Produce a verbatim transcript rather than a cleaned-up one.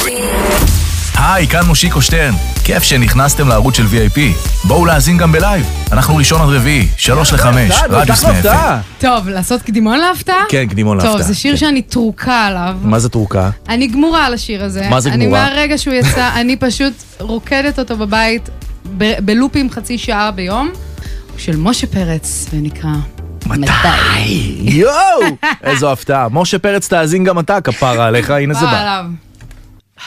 היי, כאן מושיקו שטרן. כיף שנכנסתם לערוץ של וי איי פי. בואו להאזין גם בלייב. אנחנו ראשון עד רביעי, שלוש לחמש, רדיוס מאפל. טוב, לעשות קדימון להפתעה? כן, קדימון להפתעה. טוב, זה שיר שאני טרוקה עליו. מה זה טרוקה? אני גמורה על השיר הזה. מה זה גמורה? אני מהרגע שהוא יצא, אני פשוט רוקדת אותו בבית, בלופים חצי שעה ביום, של משה פרץ, ונקרא... מתי? יואו! איזו הפתעה. משה פרץ תאזין גם אתה, כפרה עליך, הנה זה בא.